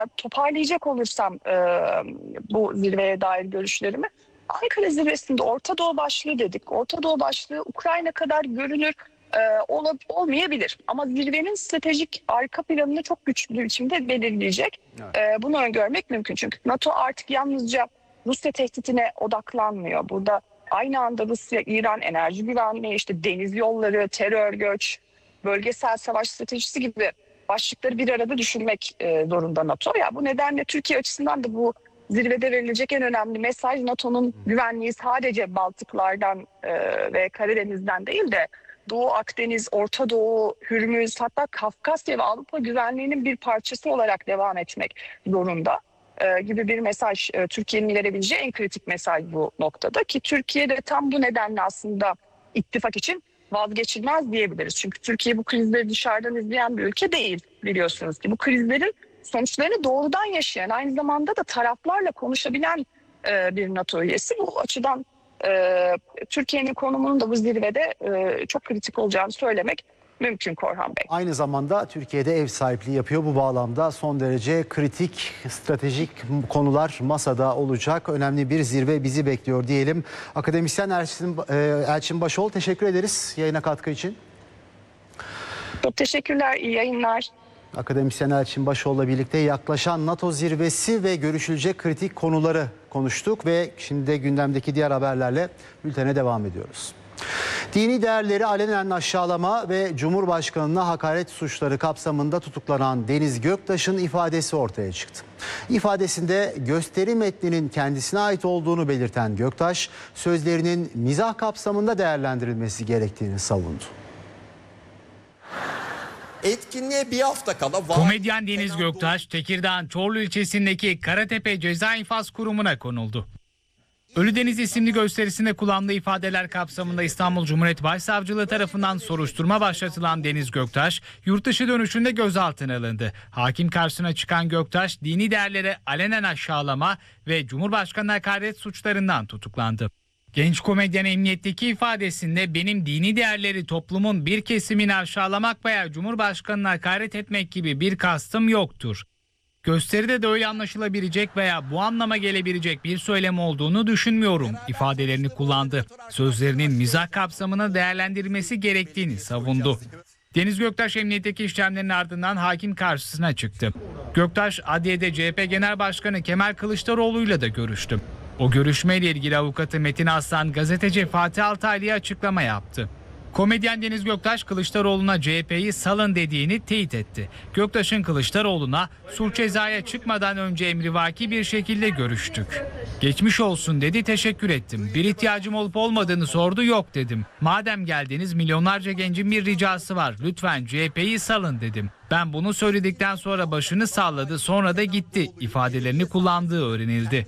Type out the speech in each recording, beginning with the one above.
toparlayacak olursam bu zirveye dair görüşlerimi, Ankara zirvesinde Orta Doğu başlığı dedik. Orta Doğu başlığı Ukrayna kadar görünür olmayabilir. Ama zirvenin stratejik arka planını çok güçlü bir biçimde belirleyecek. Evet. Bunu öngörmek mümkün. Çünkü NATO artık yalnızca Rusya tehditine odaklanmıyor. Burada aynı anda Rusya, İran, enerji güvenliği, işte deniz yolları, terör, göç, bölgesel savaş stratejisi gibi başlıkları bir arada düşünmek zorunda NATO. Ya bu nedenle Türkiye açısından da bu zirvede verilecek en önemli mesaj, NATO'nun güvenliği sadece Baltıklardan ve Karadeniz'den değil de Doğu Akdeniz, Orta Doğu, Hürmüz, hatta Kafkasya ve Avrupa güvenliğinin bir parçası olarak devam etmek zorunda gibi bir mesaj. Türkiye'nin verebileceği en kritik mesaj bu noktada, ki Türkiye de tam bu nedenle aslında ittifak için vazgeçilmez diyebiliriz. Çünkü Türkiye bu krizleri dışarıdan izleyen bir ülke değil, biliyorsunuz ki. Bu krizlerin sonuçlarını doğrudan yaşayan, aynı zamanda da taraflarla konuşabilen bir NATO üyesi. Bu açıdan Türkiye'nin konumunun da bu zirvede çok kritik olacağını söylemek mümkün Korhan Bey. Aynı zamanda Türkiye'de ev sahipliği yapıyor. Bu bağlamda son derece kritik, stratejik konular masada olacak. Önemli bir zirve bizi bekliyor diyelim. Akademisyen Elçin Başoğlu, teşekkür ederiz yayına katkı için. Çok teşekkürler, iyi yayınlar. Akademisyen Elçin Başoğlu'la birlikte yaklaşan NATO zirvesi ve görüşülecek kritik konuları konuştuk ve şimdi de gündemdeki diğer haberlerle bültene devam ediyoruz. Dini değerleri alenen aşağılama ve Cumhurbaşkanı'na hakaret suçları kapsamında tutuklanan Deniz Göktaş'ın ifadesi ortaya çıktı. İfadesinde gösteri metninin kendisine ait olduğunu belirten Göktaş, sözlerinin mizah kapsamında değerlendirilmesi gerektiğini savundu. Etkinliğe bir hafta kala... Komedyen Deniz Göktaş, Tekirdağ'ın Çorlu ilçesindeki Karatepe Ceza İnfaz Kurumu'na konuldu. Ölüdeniz isimli gösterisinde kullandığı ifadeler kapsamında İstanbul Cumhuriyet Başsavcılığı tarafından soruşturma başlatılan Deniz Göktaş, yurtdışı dönüşünde gözaltına alındı. Hakim karşısına çıkan Göktaş, dini değerlere alenen aşağılama ve Cumhurbaşkanı'na hakaret suçlarından tutuklandı. Genç komedyen emniyetteki ifadesinde benim dini değerleri toplumun bir kesimini aşağılamak veya Cumhurbaşkanı'na hakaret etmek gibi bir kastım yoktur. Gösteride de öyle anlaşılabilecek veya bu anlama gelebilecek bir söylem olduğunu düşünmüyorum ifadelerini kullandı. Sözlerinin mizah kapsamına değerlendirilmesi gerektiğini savundu. Deniz Göktaş emniyetteki işlemlerin ardından hakim karşısına çıktı. Göktaş adliyede CHP Genel Başkanı Kemal Kılıçdaroğlu'yla da görüştü. O görüşmeyle ilgili avukatı Metin Aslan gazeteci Fatih Altaylı'ya açıklama yaptı. Komedyen Deniz Göktaş, Kılıçdaroğlu'na CHP'yi salın dediğini teyit etti. Göktaş'ın Kılıçdaroğlu'na sulh cezaya çıkmadan önce emrivaki bir şekilde görüştük. Geçmiş olsun dedi, teşekkür ettim. Bir ihtiyacım olup olmadığını sordu, yok dedim. Madem geldiniz, milyonlarca gencin bir ricası var. Lütfen CHP'yi salın dedim. Ben bunu söyledikten sonra başını salladı, sonra da gitti ifadelerini kullandığı öğrenildi.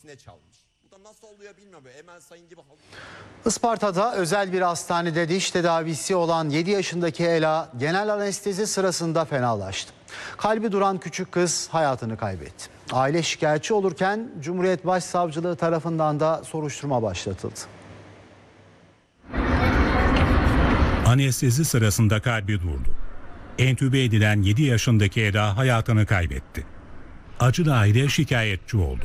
Isparta'da özel bir hastanede diş tedavisi olan 7 yaşındaki Ela genel anestezi sırasında fenalaştı. Kalbi duran küçük kız hayatını kaybetti. Aile şikayetçi olurken Cumhuriyet Başsavcılığı tarafından da soruşturma başlatıldı. Anestezi sırasında kalbi durdu. Entübe edilen 7 yaşındaki Ela hayatını kaybetti. Acılı aile şikayetçi oldu.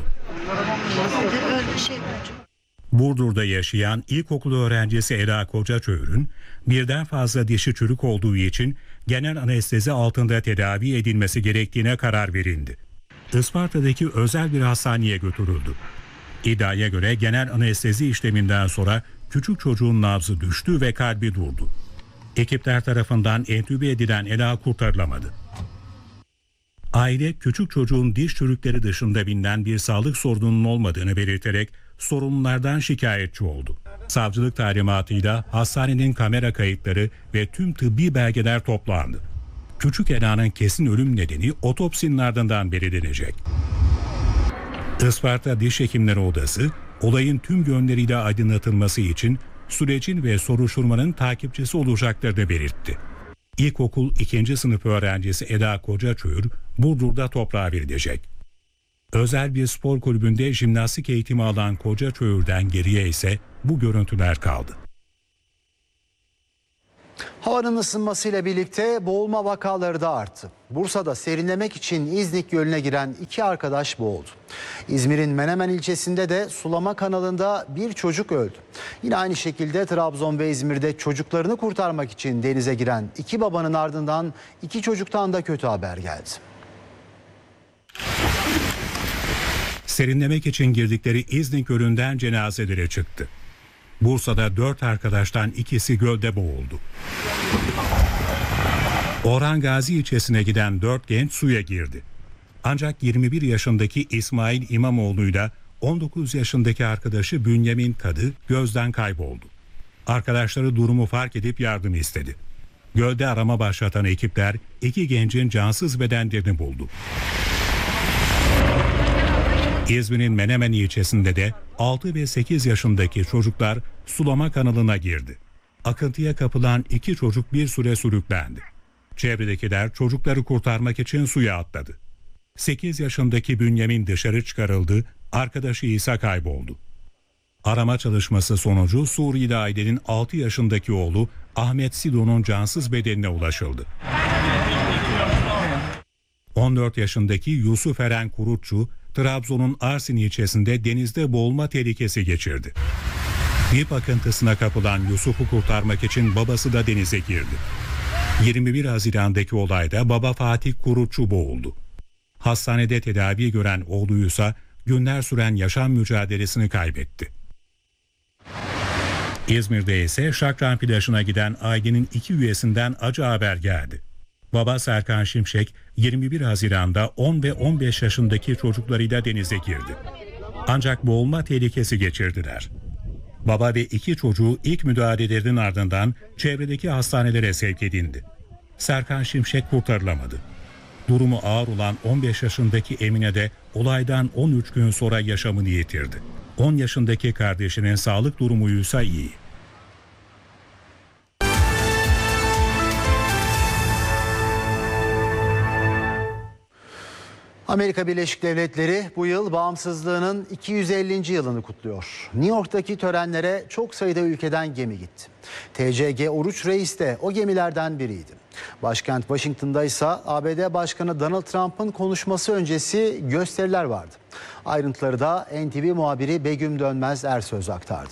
Burdur'da yaşayan ilkokul öğrencisi Ela Kocaçöğür'ün birden fazla dişi çürük olduğu için genel anestezi altında tedavi edilmesi gerektiğine karar verildi. Isparta'daki özel bir hastaneye götürüldü. İddiaya göre genel anestezi işleminden sonra küçük çocuğun nabzı düştü ve kalbi durdu. Ekipler tarafından entübe edilen Ela kurtarılamadı. Aile küçük çocuğun diş çürükleri dışında bilinen bir sağlık sorununun olmadığını belirterek sorunlardan şikayetçi oldu. Savcılık talimatıyla hastanenin kamera kayıtları ve tüm tıbbi belgeler toplandı. Küçük Ela'nın kesin ölüm nedeni otopsinin ardından belirlenecek. Isparta Diş Hekimleri Odası olayın tüm yönleriyle aydınlatılması için sürecin ve soruşturmanın takipçisi olacaklarını belirtti. İlkokul 2. sınıf öğrencisi Ela Kocaçöğür Burdur'da toprağa verilecek. Özel bir spor kulübünde jimnastik eğitimi alan Kocaçöğür'den geriye ise bu görüntüler kaldı. Havanın ısınmasıyla birlikte boğulma vakaları da arttı. Bursa'da serinlemek için İznik Gölü'ne giren 2 arkadaş boğuldu. İzmir'in Menemen ilçesinde de sulama kanalında bir çocuk öldü. Yine aynı şekilde Trabzon ve İzmir'de çocuklarını kurtarmak için denize giren 2 babanın ardından 2 çocuktan da kötü haber geldi. Serinlemek için girdikleri İznik Gölü'nden cenazeleri çıktı. Bursa'da 4 arkadaştan ikisi gölde boğuldu. Orhan Gazi ilçesine giden 4 genç suya girdi. Ancak 21 yaşındaki İsmail İmamoğlu'yla 19 yaşındaki arkadaşı Bünyamin Kadı gözden kayboldu. Arkadaşları durumu fark edip yardım istedi. Gölde arama başlatan ekipler 2 gencin cansız bedenlerini buldu. İzmir'in Menemen ilçesinde de 6 ve 8 yaşındaki çocuklar sulama kanalına girdi. Akıntıya kapılan 2 çocuk bir süre sürüklendi. Çevredekiler çocukları kurtarmak için suya atladı. 8 yaşındaki Bünyamin dışarı çıkarıldı, arkadaşı ise kayboldu. Arama çalışması sonucu Suriyeli ailenin 6 yaşındaki oğlu Ahmet Sido'nun cansız bedenine ulaşıldı. 14 yaşındaki Yusuf Eren Kurutçu, Trabzon'un Arsin ilçesinde denizde boğulma tehlikesi geçirdi. Dip akıntısına kapılan Yusuf'u kurtarmak için babası da denize girdi. 21 Haziran'daki olayda baba Fatih Kurutçu boğuldu. Hastanede tedavi gören oğluysa günler süren yaşam mücadelesini kaybetti. İzmir'de ise Şakran plajına giden ailenin 2 üyesinden acı haber geldi. Baba Serkan Şimşek 21 Haziran'da 10 ve 15 yaşındaki çocuklarıyla denize girdi. Ancak boğulma tehlikesi geçirdiler. Baba ve 2 çocuğu ilk müdahalelerinin ardından çevredeki hastanelere sevk edildi. Serkan Şimşek kurtarılamadı. Durumu ağır olan 15 yaşındaki Emine de olaydan 13 gün sonra yaşamını yitirdi. 10 yaşındaki kardeşinin sağlık durumuysa iyi. Amerika Birleşik Devletleri bu yıl bağımsızlığının 250. yılını kutluyor. New York'taki törenlere çok sayıda ülkeden gemi gitti. TCG Oruç Reis de o gemilerden biriydi. Başkent Washington'da ise ABD Başkanı Donald Trump'ın konuşması öncesi gösteriler vardı. Ayrıntıları da NTV muhabiri Begüm Dönmez Ersöz aktardı.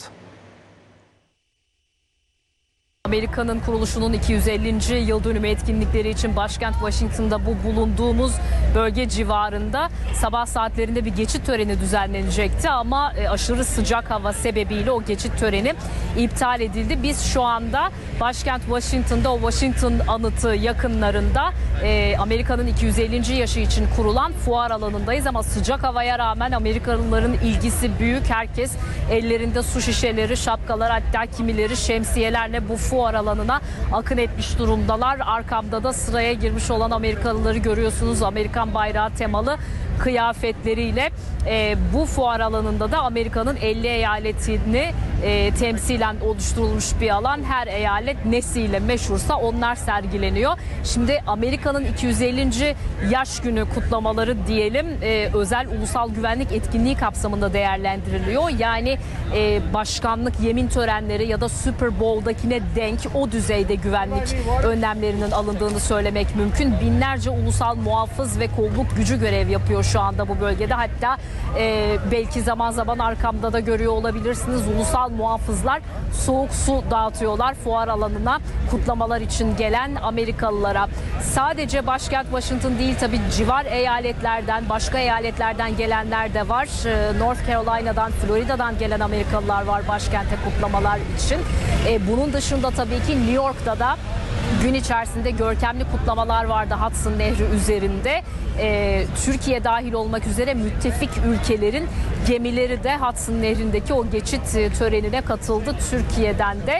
Amerika'nın kuruluşunun 250. yıl dönümü etkinlikleri için başkent Washington'da bu bulunduğumuz bölge civarında sabah saatlerinde bir geçit töreni düzenlenecekti ama aşırı sıcak hava sebebiyle o geçit töreni iptal edildi. Biz şu anda başkent Washington'da o Washington anıtı yakınlarında Amerika'nın 250. yaşı için kurulan fuar alanındayız ama sıcak havaya rağmen Amerikalıların ilgisi büyük. Herkes ellerinde su şişeleri, şapkalar, hatta kimileri şemsiyelerle bu fuar alanına akın etmiş durumdalar. Arkamda da sıraya girmiş olan Amerikalıları görüyorsunuz. Amerikan bayrağı temalı kıyafetleriyle bu fuar alanında da Amerika'nın 50 eyaletini temsilen oluşturulmuş bir alan. Her eyalet nesiyle meşhursa onlar sergileniyor. Şimdi Amerika'nın 250. yaş günü kutlamaları diyelim özel ulusal güvenlik etkinliği kapsamında değerlendiriliyor. Yani başkanlık yemin törenleri ya da Super Bowl'dakine denk o düzeyde güvenlik önlemlerinin alındığını söylemek mümkün. Binlerce ulusal muhafız ve kolluk gücü görev yapıyor şu anda bu bölgede. Hatta belki zaman zaman arkamda da görüyor olabilirsiniz. Ulusal muhafızlar soğuk su dağıtıyorlar fuar alanına kutlamalar için gelen Amerikalılara. Sadece başkent Washington değil tabii civar eyaletlerden, başka eyaletlerden gelenler de var. North Carolina'dan, Florida'dan gelen Amerikalılar var başkente kutlamalar için. Bunun dışında tabii ki New York'ta da gün içerisinde görkemli kutlamalar vardı Hudson Nehri üzerinde. Türkiye dahil olmak üzere müttefik ülkelerin gemileri de Hudson Nehri'ndeki o geçit törenine katıldı. Türkiye'den de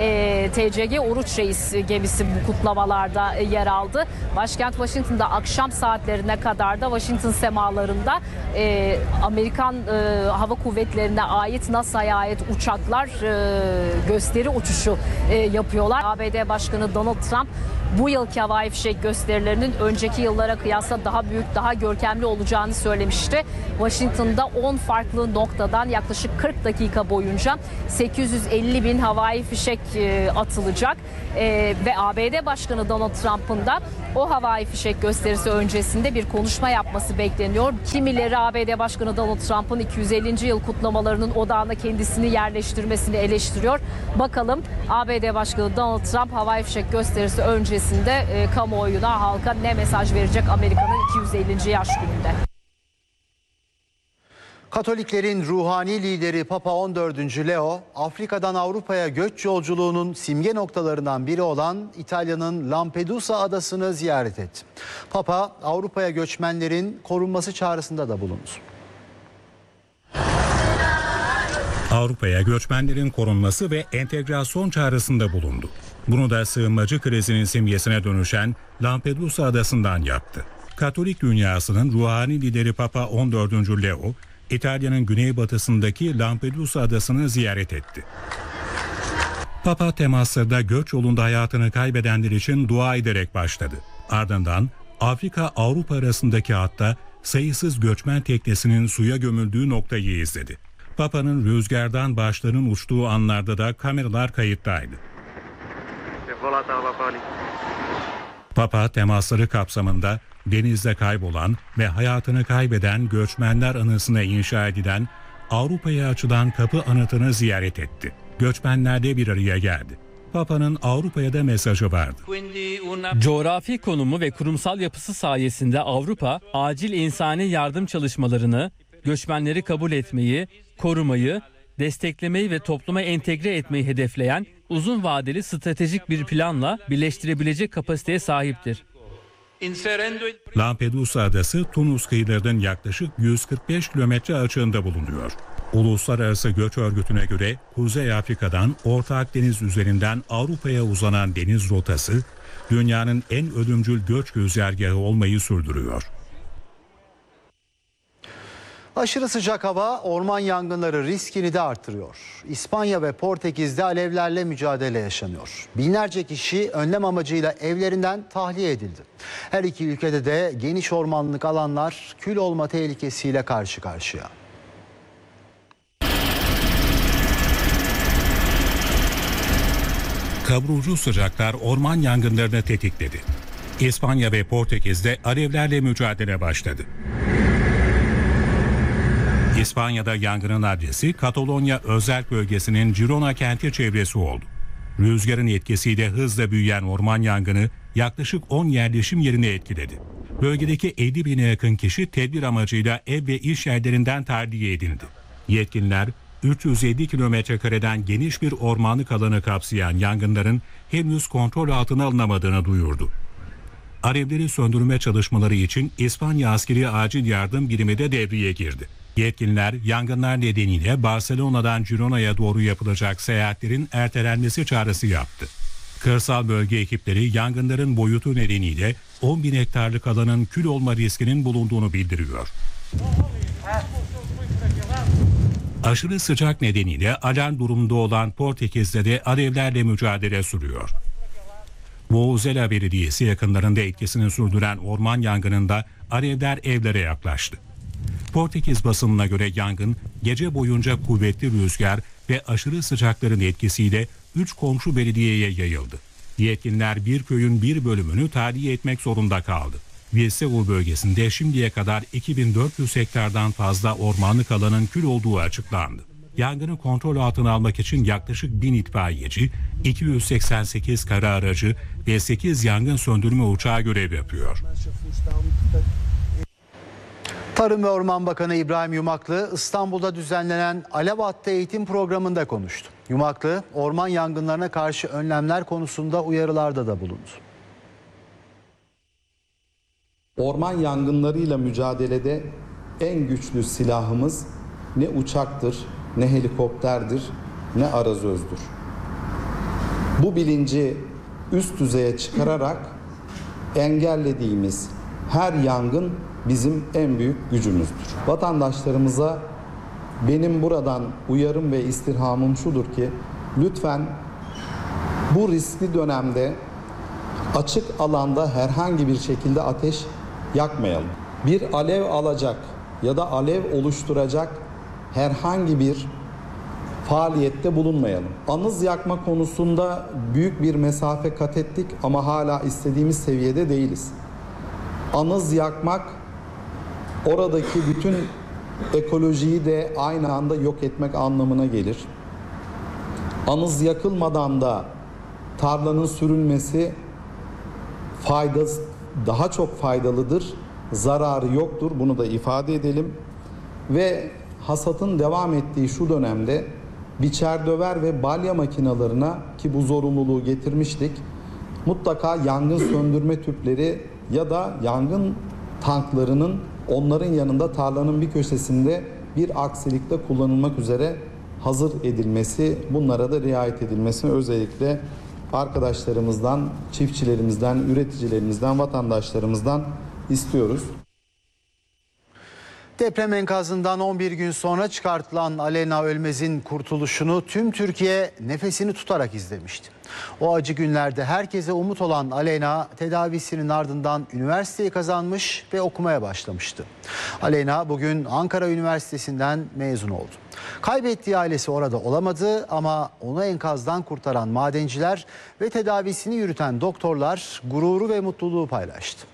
TCG Oruç Reis gemisi bu kutlamalarda yer aldı. Başkent Washington'da akşam saatlerine kadar da Washington semalarında Amerikan Hava Kuvvetleri'ne ait, NASA'ya ait uçaklar gösteri uçuşu yapıyorlar. ABD Başkanı Donald Trump bu yılki havai fişek gösterilerinin önceki yıllara kıyasla daha büyük, daha görkemli olacağını söylemişti. Washington'da 10 farklı noktadan yaklaşık 40 dakika boyunca 850 bin havai fişek atılacak. Ve ABD Başkanı Donald Trump'ın da o havai fişek gösterisi öncesinde bir konuşma yapması bekleniyor. Kimileri ABD Başkanı Donald Trump'ın 250. yıl kutlamalarının odağına kendisini yerleştirmesini eleştiriyor. Bakalım ABD Başkanı Donald Trump havai fişek gösterisi öncesinde kamuoyuna, halka ne mesaj verecek Amerika'nın 250. yaş gününde? Katoliklerin ruhani lideri Papa 14. Leo, Afrika'dan Avrupa'ya göç yolculuğunun simge noktalarından biri olan İtalya'nın Lampedusa adasını ziyaret etti. Papa, Avrupa'ya göçmenlerin korunması çağrısında da bulundu. Avrupa'ya göçmenlerin korunması ve entegrasyon çağrısında bulundu. Bunu da sığınmacı krizinin simgesine dönüşen Lampedusa adasından yaptı. Katolik dünyasının ruhani lideri Papa 14. Leo, İtalya'nın güneybatısındaki Lampedusa adasını ziyaret etti. Papa temaslarda göç yolunda hayatını kaybedenler için dua ederek başladı. Ardından Afrika-Avrupa arasındaki hatta sayısız göçmen teknesinin suya gömüldüğü noktayı izledi. Papa'nın rüzgardan başlarının uçtuğu anlarda da kameralar kayıttaydı. Papa temasları kapsamında denizde kaybolan ve hayatını kaybeden göçmenler anısına inşa edilen Avrupa'ya açılan kapı anıtını ziyaret etti. Göçmenler de bir araya geldi. Papa'nın Avrupa'ya da mesajı vardı. Coğrafi konumu ve kurumsal yapısı sayesinde Avrupa acil insani yardım çalışmalarını, göçmenleri kabul etmeyi, korumayı, desteklemeyi ve topluma entegre etmeyi hedefleyen uzun vadeli stratejik bir planla birleştirebilecek kapasiteye sahiptir. Lampedusa adası Tunus kıyılarının yaklaşık 145 kilometre açığında bulunuyor. Uluslararası Göç Örgütü'ne göre Kuzey Afrika'dan Orta Akdeniz üzerinden Avrupa'ya uzanan deniz rotası dünyanın en ölümcül göç güzergahı olmayı sürdürüyor. Aşırı sıcak hava orman yangınları riskini de artırıyor. İspanya ve Portekiz'de alevlerle mücadele yaşanıyor. Binlerce kişi önlem amacıyla evlerinden tahliye edildi. Her iki ülkede de geniş ormanlık alanlar kül olma tehlikesiyle karşı karşıya. Kavurucu sıcaklar orman yangınlarını tetikledi. İspanya ve Portekiz'de alevlerle mücadele başladı. İspanya'da yangının adresi Katalonya özel bölgesinin Girona kenti çevresi oldu. Rüzgarın etkisiyle hızla büyüyen orman yangını yaklaşık 10 yerleşim yerini etkiledi. Bölgedeki 50 bine yakın kişi tedbir amacıyla ev ve iş yerlerinden tahliye edildi. Yetkililer 350 kilometrekareden geniş bir ormanlık alanı kapsayan yangınların henüz kontrol altına alınamadığını duyurdu. Alevleri söndürme çalışmaları için İspanya Askeri Acil Yardım Birimi de devreye girdi. Yetkililer yangınlar nedeniyle Barcelona'dan Girona'ya doğru yapılacak seyahatlerin ertelenmesi çağrısı yaptı. Kırsal bölge ekipleri yangınların boyutu nedeniyle 10 bin hektarlık alanın kül olma riskinin bulunduğunu bildiriyor. Aşırı sıcak nedeniyle alarm durumunda olan Portekiz'de de alevlerle mücadele sürüyor. Vouzela Belediyesi yakınlarında etkisini sürdüren orman yangınında alevler evlere yaklaştı. Portekiz basınına göre yangın gece boyunca kuvvetli rüzgar ve aşırı sıcakların etkisiyle 3 komşu belediyeye yayıldı. Yetkililer bir köyün bir bölümünü tahliye etmek zorunda kaldı. Viseu bölgesinde şimdiye kadar 2400 hektardan fazla ormanlık alanın kül olduğu açıklandı. Yangını kontrol altına almak için yaklaşık 1000 itfaiyeci, 288 kara aracı ve 8 yangın söndürme uçağı görev yapıyor. Tarım ve Orman Bakanı İbrahim Yumaklı İstanbul'da düzenlenen Alev Attı eğitim programında konuştu. Yumaklı orman yangınlarına karşı önlemler konusunda uyarılarda da bulundu. Orman yangınlarıyla mücadelede en güçlü silahımız ne uçaktır, ne helikopterdir, ne arazözdür. Bu bilinci üst düzeye çıkararak engellediğimiz her yangın bizim en büyük gücümüzdür. Vatandaşlarımıza benim buradan uyarım ve istirhamım şudur ki lütfen bu riskli dönemde Açık alanda herhangi bir şekilde ateş yakmayalım. Bir alev alacak ya da alev oluşturacak herhangi bir faaliyette bulunmayalım. Anız yakma konusunda büyük bir mesafe kat ettik ama hala istediğimiz seviyede değiliz. Anız yakmak oradaki bütün ekolojiyi de aynı anda yok etmek anlamına gelir. Anız yakılmadan da tarlanın sürülmesi daha çok faydalıdır. Zararı yoktur. Bunu da ifade edelim. Ve hasatın devam ettiği şu dönemde biçer döver ve balya makinalarına, ki bu zorunluluğu getirmiştik, mutlaka yangın söndürme tüpleri ya da yangın tanklarının onların yanında tarlanın bir köşesinde bir aksilikte kullanılmak üzere hazır edilmesi, bunlara da riayet edilmesini özellikle arkadaşlarımızdan, çiftçilerimizden, üreticilerimizden, vatandaşlarımızdan istiyoruz. Deprem enkazından 11 gün sonra çıkartılan Aleyna Ölmez'in kurtuluşunu tüm Türkiye nefesini tutarak izlemişti. O acı günlerde herkese umut olan Aleyna tedavisinin ardından üniversiteyi kazanmış ve okumaya başlamıştı. Aleyna bugün Ankara Üniversitesi'nden mezun oldu. Kaybettiği ailesi orada olamadı ama onu enkazdan kurtaran madenciler ve tedavisini yürüten doktorlar gururu ve mutluluğu paylaştı.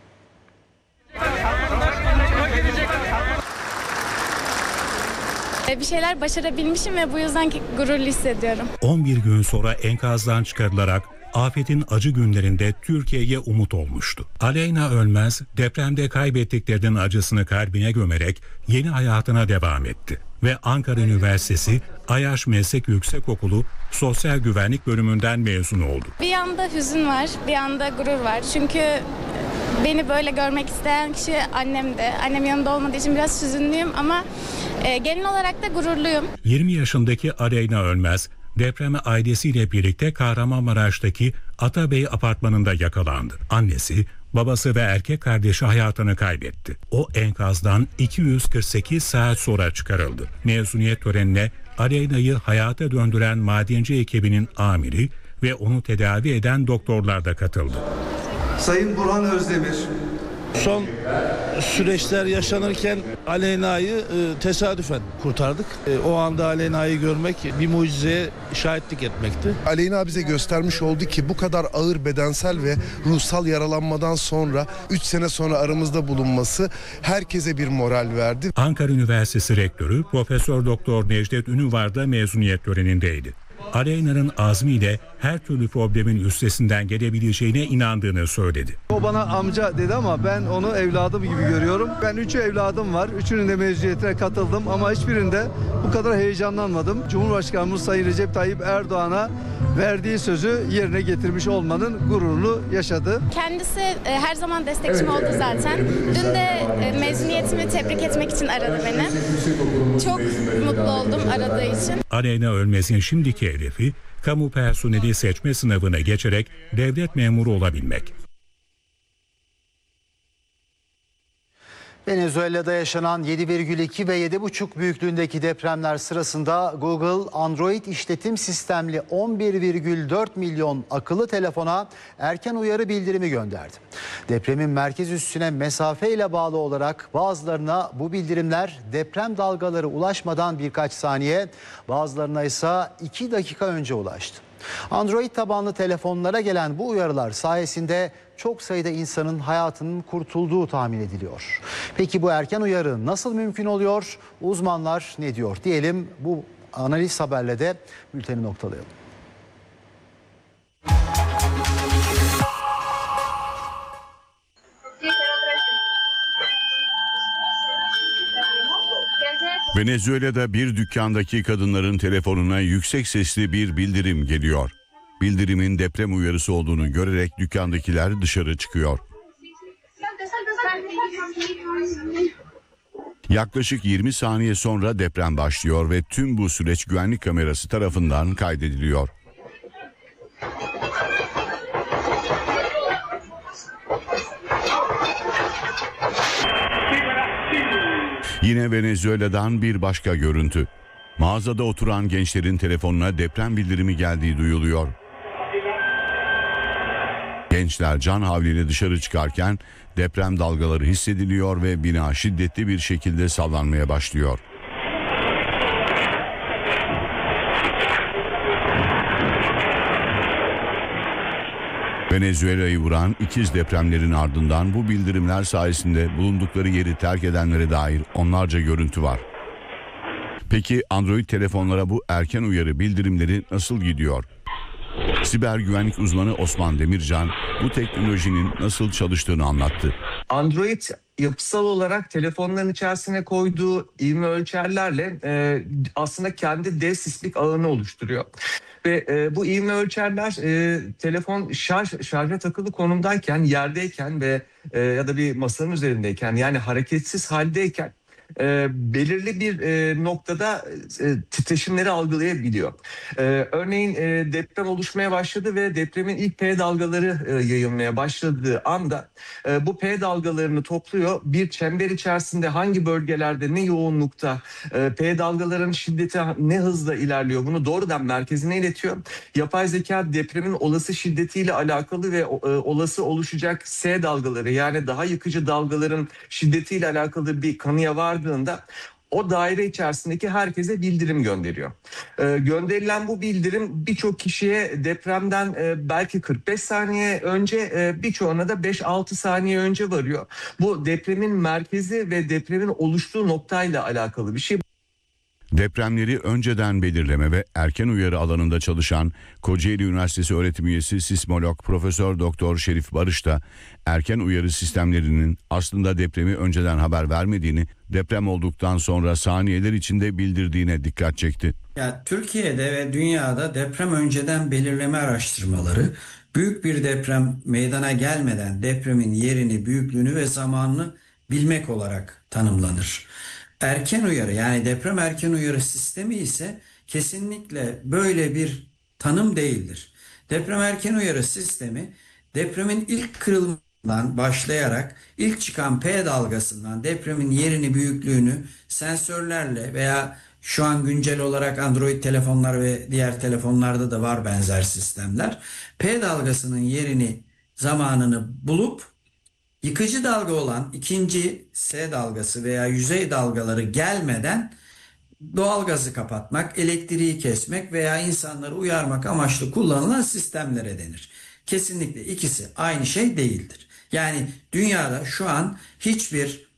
Bir şeyler başarabilmişim ve bu yüzden gururlu hissediyorum. 11 gün sonra enkazdan çıkarılarak afetin acı günlerinde Türkiye'ye umut olmuştu. Aleyna Ölmez depremde kaybettiklerinin acısını kalbine gömerek yeni hayatına devam etti. Ve Ankara Üniversitesi Ayaş Meslek Yüksekokulu Sosyal Güvenlik bölümünden mezun oldu. Bir yanda hüzün var, bir yanda gurur var. Çünkü beni böyle görmek isteyen kişi annem de. Annem yanımda olmadığı için biraz hüzünlüyüm ama genel olarak da gururluyum. 20 yaşındaki Aleyna Ölmez depreme ailesiyle birlikte Kahramanmaraş'taki Atabey apartmanında yakalandı. Annesi, babası ve erkek kardeşi hayatını kaybetti. O enkazdan 248 saat sonra çıkarıldı. Mezuniyet törenine Aleyna'yı hayata döndüren madenci ekibinin amiri ve onu tedavi eden doktorlar da katıldı. Sayın Burhan Özdemir. Son süreçler yaşanırken Aleyna'yı tesadüfen kurtardık. O anda Aleyna'yı görmek bir mucizeye şahitlik etmekti. Aleyna bize göstermiş oldu ki bu kadar ağır bedensel ve ruhsal yaralanmadan sonra 3 sene sonra aramızda bulunması herkese bir moral verdi. Ankara Üniversitesi Rektörü Profesör Doktor Necdet Ünüvar da mezuniyet törenindeydi. Aleyna'nın azmiyle her türlü problemin üstesinden gelebileceğine inandığını söyledi. O bana amca dedi ama ben onu evladım gibi görüyorum. Ben 3 evladım var. 3'ünün de mezuniyetine katıldım ama hiçbirinde bu kadar heyecanlanmadım. Cumhurbaşkanımız Sayın Recep Tayyip Erdoğan'a verdiği sözü yerine getirmiş olmanın gururunu yaşadı. Kendisi her zaman destekçim oldu zaten. Dün de mezuniyetimi tebrik etmek için aradı beni. Çok mutlu oldum aradığı için. Aleyna Ölmez'in şimdiki hedefi kamu personeli seçme sınavına geçerek devlet memuru olabilmek. Venezuela'da yaşanan 7,2 ve 7,5 büyüklüğündeki depremler sırasında Google, Android işletim sistemli 11,4 milyon akıllı telefona erken uyarı bildirimi gönderdi. Depremin merkez üssüne mesafeyle bağlı olarak bazılarına bu bildirimler deprem dalgaları ulaşmadan birkaç saniye, bazılarına ise 2 dakika önce ulaştı. Android tabanlı telefonlara gelen bu uyarılar sayesinde çok sayıda insanın hayatının kurtulduğu tahmin ediliyor. Peki bu erken uyarı nasıl mümkün oluyor? Uzmanlar ne diyor? Diyelim bu analiz haberle de bülteni noktalayalım. Venezuela'da bir dükkandaki kadınların telefonuna yüksek sesli bir bildirim geliyor. Bildirimin deprem uyarısı olduğunu görerek dükkandakiler dışarı çıkıyor. Yaklaşık 20 saniye sonra deprem başlıyor ve tüm bu süreç güvenlik kamerası tarafından kaydediliyor. Yine Venezuela'dan bir başka görüntü. Mağazada oturan gençlerin telefonuna deprem bildirimi geldiği duyuluyor. Gençler can havliyle dışarı çıkarken deprem dalgaları hissediliyor ve bina şiddetli bir şekilde sallanmaya başlıyor. Venezuela'yı vuran ikiz depremlerin ardından bu bildirimler sayesinde bulundukları yeri terk edenlere dair onlarca görüntü var. Peki Android telefonlara bu erken uyarı bildirimleri nasıl gidiyor? Siber güvenlik uzmanı Osman Demircan bu teknolojinin nasıl çalıştığını anlattı. Android yapısal olarak telefonların içerisine koyduğu ivme ölçerlerle aslında kendi dev sismik ağını oluşturuyor. Ve bu ivme ölçerler telefon şarja takılı konumdayken, yerdeyken ve ya da bir masanın üzerindeyken, yani hareketsiz haldeyken belirli bir noktada titreşimleri algılayabiliyor. Örneğin deprem oluşmaya başladı ve depremin ilk P dalgaları yayılmaya başladığı anda bu P dalgalarını topluyor. Bir çember içerisinde hangi bölgelerde ne yoğunlukta P dalgalarının şiddeti ne hızla ilerliyor, bunu doğrudan merkezine iletiyor. Yapay zeka depremin olası şiddetiyle alakalı ve olası oluşacak S dalgaları, yani daha yıkıcı dalgaların şiddetiyle alakalı bir kanıya vardığında o daire içerisindeki herkese bildirim gönderiyor. Gönderilen bu bildirim birçok kişiye depremden belki 45 saniye önce, birçoğuna da 5-6 saniye önce varıyor. Bu depremin merkezi ve depremin oluştuğu noktayla alakalı bir şey. Depremleri önceden belirleme ve erken uyarı alanında çalışan Kocaeli Üniversitesi öğretim üyesi sismolog Profesör Doktor Şerif Barış da erken uyarı sistemlerinin aslında depremi önceden haber vermediğini, deprem olduktan sonra saniyeler içinde bildirdiğine dikkat çekti. Ya, Türkiye'de ve dünyada deprem önceden belirleme araştırmaları büyük bir deprem meydana gelmeden depremin yerini, büyüklüğünü ve zamanını bilmek olarak tanımlanır. Erken uyarı, yani deprem erken uyarı sistemi ise kesinlikle böyle bir tanım değildir. Deprem erken uyarı sistemi depremin ilk kırılmasından başlayarak ilk çıkan P dalgasından depremin yerini, büyüklüğünü sensörlerle veya şu an güncel olarak Android telefonlar ve diğer telefonlarda da var benzer sistemler, P dalgasının yerini, zamanını bulup yıkıcı dalga olan ikinci S dalgası veya yüzey dalgaları gelmeden doğalgazı kapatmak, elektriği kesmek veya insanları uyarmak amaçlı kullanılan sistemlere denir. Kesinlikle ikisi aynı şey değildir. Yani dünyada şu an hiçbir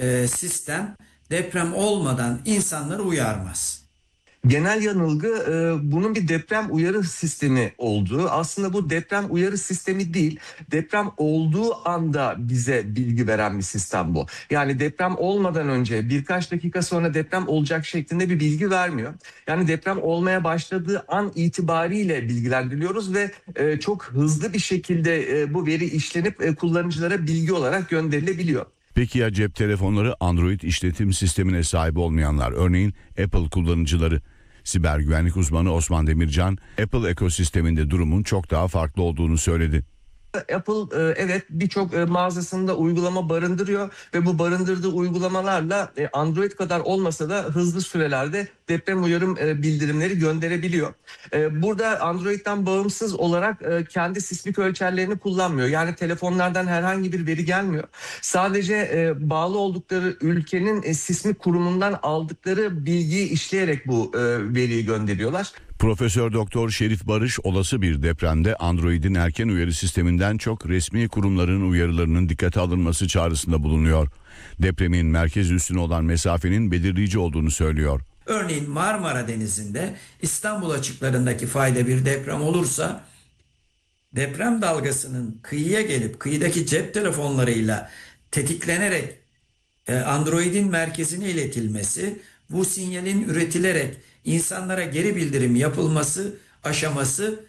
sistem deprem olmadan insanları uyarmaz. Genel yanılgı bunun bir deprem uyarı sistemi olduğu. Aslında bu deprem uyarı sistemi değil, deprem olduğu anda bize bilgi veren bir sistem bu. Yani deprem olmadan önce birkaç dakika sonra deprem olacak şeklinde bir bilgi vermiyor. Yani deprem olmaya başladığı an itibariyle bilgilendiriliyoruz ve çok hızlı bir şekilde bu veri işlenip kullanıcılara bilgi olarak gönderilebiliyor. Peki ya cep telefonları Android işletim sistemine sahip olmayanlar, örneğin Apple kullanıcıları? Siber güvenlik uzmanı Osman Demircan, Apple ekosisteminde durumun çok daha farklı olduğunu söyledi. Apple evet birçok mağazasında uygulama barındırıyor ve bu barındırdığı uygulamalarla Android kadar olmasa da hızlı sürelerde deprem uyarım bildirimleri gönderebiliyor. Burada Android'den bağımsız olarak kendi sismik ölçerlerini kullanmıyor. Yani telefonlardan herhangi bir veri gelmiyor. Sadece bağlı oldukları ülkenin sismik kurumundan aldıkları bilgiyi işleyerek bu veriyi gönderiyorlar. Profesör Doktor Şerif Barış, olası bir depremde Android'in erken uyarı sisteminden çok resmi kurumların uyarılarının dikkate alınması çağrısında bulunuyor. Depremin merkez üstüne olan mesafenin belirleyici olduğunu söylüyor. Örneğin Marmara Denizi'nde İstanbul açıklarındaki fayda bir deprem olursa deprem dalgasının kıyıya gelip kıyıdaki cep telefonlarıyla tetiklenerek Android'in merkezine iletilmesi, bu sinyalin üretilerek insanlara geri bildirim yapılması aşaması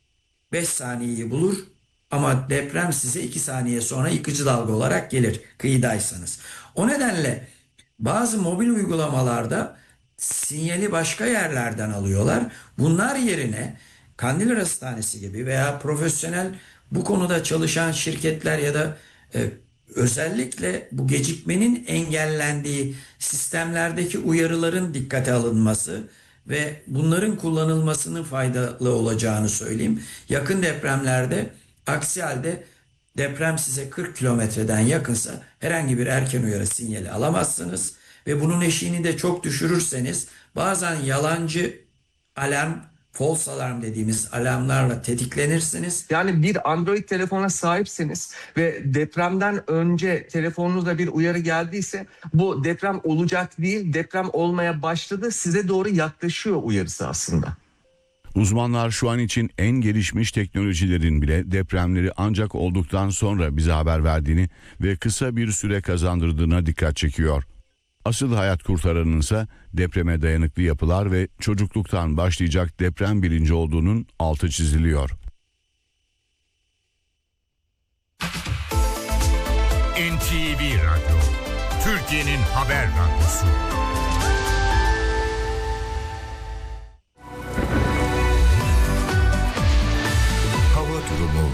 5 saniyeyi bulur ama deprem size 2 saniye sonra yıkıcı dalga olarak gelir kıyıdaysanız. O nedenle bazı mobil uygulamalarda sinyali başka yerlerden alıyorlar. Bunlar yerine Kandilli Hastanesi gibi veya profesyonel bu konuda çalışan şirketler ya da özellikle bu gecikmenin engellendiği sistemlerdeki uyarıların dikkate alınması ve bunların kullanılmasının faydalı olacağını söyleyeyim. Yakın depremlerde Aksi halde deprem size 40 kilometreden yakınsa herhangi bir erken uyarı sinyali alamazsınız ve bunun eşiğini de çok düşürürseniz bazen yalancı alarm, false alarm dediğimiz alarmlarla tetiklenirsiniz. Yani bir Android telefona sahipseniz ve depremden önce telefonunuzda bir uyarı geldiyse bu deprem olacak değil, deprem olmaya başladı, size doğru yaklaşıyor uyarısı aslında. Uzmanlar şu an için en gelişmiş teknolojilerin bile depremleri ancak olduktan sonra bize haber verdiğini ve kısa bir süre kazandırdığına dikkat çekiyor. Asıl hayat kurtaranınsa depreme dayanıklı yapılar ve çocukluktan başlayacak deprem bilinci olduğunun altı çiziliyor. NTV Radyo, Türkiye'nin haber radyosu. Hava durumu.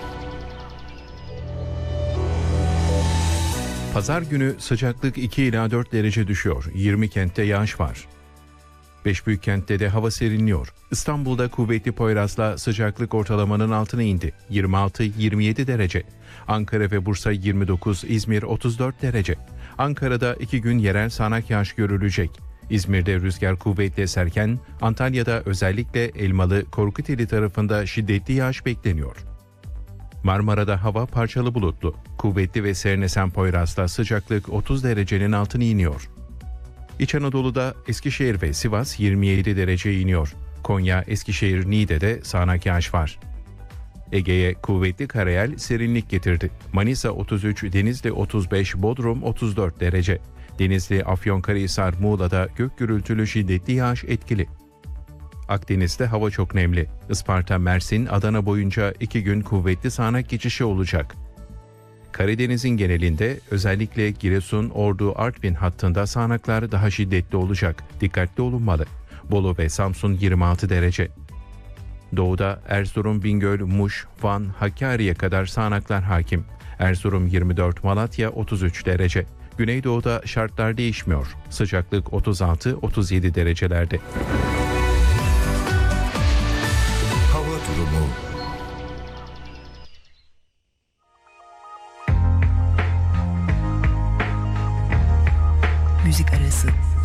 Pazar günü sıcaklık 2 ila 4 derece düşüyor. 20 kentte yağış var. 5 büyük kentte de hava serinliyor. İstanbul'da kuvvetli Poyraz'la sıcaklık ortalamanın altına indi. 26-27 derece. Ankara ve Bursa 29, İzmir 34 derece. Ankara'da 2 gün yerel sağanak yağış görülecek. İzmir'de rüzgar kuvvetli eserken Antalya'da özellikle Elmalı, Korkuteli tarafında şiddetli yağış bekleniyor. Marmara'da hava parçalı bulutlu. Kuvvetli ve serin esen Poyraz'da sıcaklık 30 derecenin altına iniyor. İç Anadolu'da Eskişehir ve Sivas 27 dereceye iniyor. Konya, Eskişehir, Niğde'de sağanak yağış var. Ege'ye kuvvetli karayel serinlik getirdi. Manisa 33, Denizli 35, Bodrum 34 derece. Denizli, Afyonkarahisar, Muğla'da gök gürültülü şiddetli yağış etkili. Akdeniz'de hava çok nemli. Isparta, Mersin, Adana boyunca 2 gün kuvvetli sağanak geçişi olacak. Karadeniz'in genelinde özellikle Giresun, Ordu, Artvin hattında sağanaklar daha şiddetli olacak. Dikkatli olunmalı. Bolu ve Samsun 26 derece. Doğuda Erzurum, Bingöl, Muş, Van, Hakkari'ye kadar sağanaklar hakim. Erzurum 24, Malatya 33 derece. Güneydoğu'da şartlar değişmiyor. Sıcaklık 36-37 derecelerde. Hava durumu. Müzik arası.